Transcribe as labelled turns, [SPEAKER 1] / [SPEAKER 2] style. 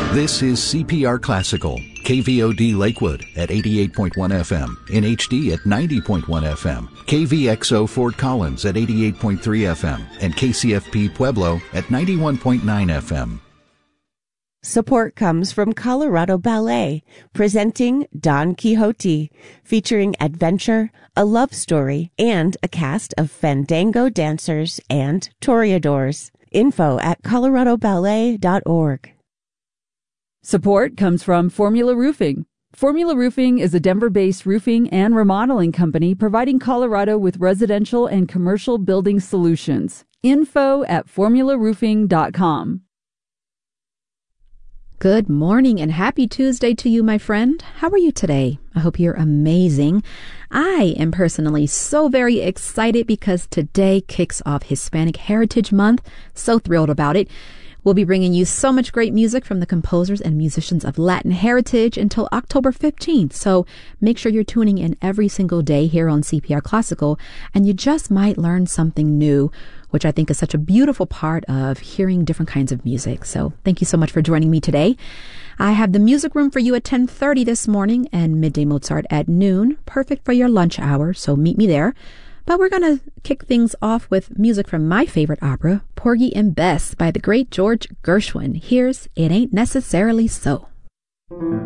[SPEAKER 1] This is CPR Classical, KVOD Lakewood at 88.1 FM, in HD at 90.1 FM, KVXO Fort Collins at 88.3 FM, and KCFP Pueblo at 91.9 FM.
[SPEAKER 2] Support comes from Colorado Ballet, presenting Don Quixote, featuring adventure, a love story, and a cast of fandango dancers and toreadors. Info at coloradoballet.org.
[SPEAKER 3] Support comes from Formula Roofing. Formula Roofing is a Denver-based roofing and remodeling company providing Colorado with residential and commercial building solutions. Info at formularoofing.com.
[SPEAKER 4] Good morning and happy Tuesday to you, my friend. How are you today? I hope you're amazing. I am personally so very excited because today kicks off Hispanic Heritage Month. So thrilled about it. We'll be bringing you so much great music from the composers and musicians of Latin heritage until October 15th. So make sure you're tuning in every single day here on CPR Classical, and you just might learn something new, which I think is such a beautiful part of hearing different kinds of music. So thank you so much for joining me today. I have the music room for you at 10:30 this morning and Midday Mozart at noon, perfect for your lunch hour, so meet me there. But we're going to kick things off with music from my favorite opera, Porgy and Bess by the great George Gershwin. Here's It Ain't Necessarily So.